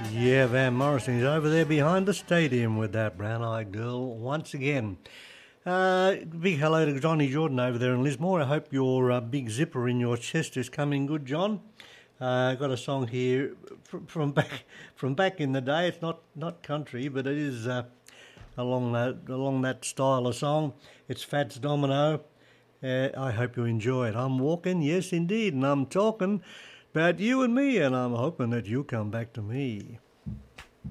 Yeah, Van Morrison's over there behind the stadium with that brown-eyed girl once again. Big hello to Johnny Jordan over there in Lismore. I hope your big zipper in your chest is coming good, John. Got a song here from back in the day. It's not country, but it is along that style of song. It's Fats Domino. I hope you enjoy it. I'm walking, yes indeed, and I'm talking about you and me, and I'm hoping that you'll come back to me.